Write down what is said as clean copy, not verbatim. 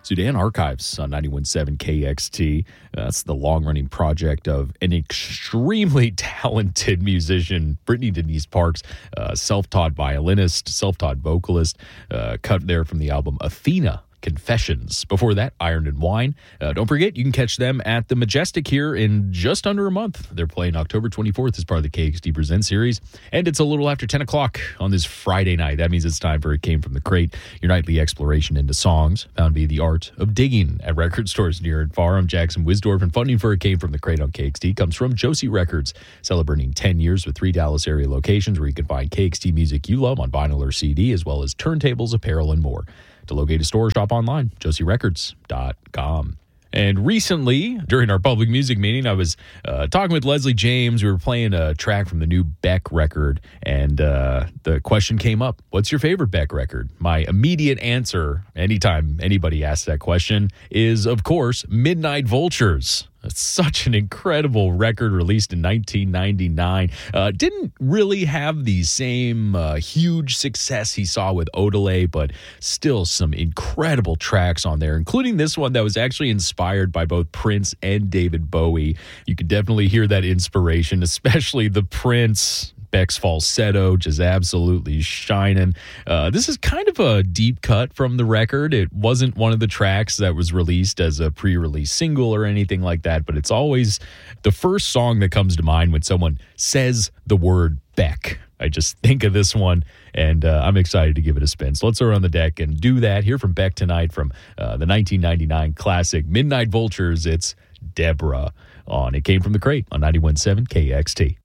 Sudan Archives on 91.7 KXT. That's the long-running project of an extremely talented musician, Brittany Denise Parks, self-taught violinist, self-taught vocalist, cut there from the album Athena Confessions. Before that, Iron and Wine. Don't forget, you can catch them at the Majestic here in just under a month. They're playing October 24th as part of the KXT Present series, and it's a little after 10 o'clock on this Friday night. That means it's time for It Came From the Crate, your nightly exploration into songs found via the art of digging at record stores near and far. I'm Jackson Wisdorf, and funding for It Came From the Crate on KXT comes from Josie Records, celebrating 10 years with 3 Dallas area locations where you can find KXT music you love on vinyl or CD, as well as turntables, apparel, and more. To locate a store, shop online, josierecords.com. And recently, during our public music meeting, I was talking with Leslie James. We were playing a track from the new Beck record, and the question came up, what's your favorite Beck record? My immediate answer, anytime anybody asks that question, is, of course, Midnight Vultures. It's such an incredible record, released in 1999. Didn't really have the same huge success he saw with Odelay, but still some incredible tracks on there, including this one that was actually inspired by both Prince and David Bowie. You could definitely hear that inspiration, especially the Prince Beck's falsetto, just absolutely shining. This is kind of a deep cut from the record. It wasn't one of the tracks that was released as a pre-release single or anything like that, but it's always the first song that comes to mind when someone says the word Beck. I just think of this one, and I'm excited to give it a spin. So let's throw it on the deck and do that. Hear from Beck tonight from the 1999 classic Midnight Vultures. It's Deborah on It Came From the Crate on 91.7 KXT.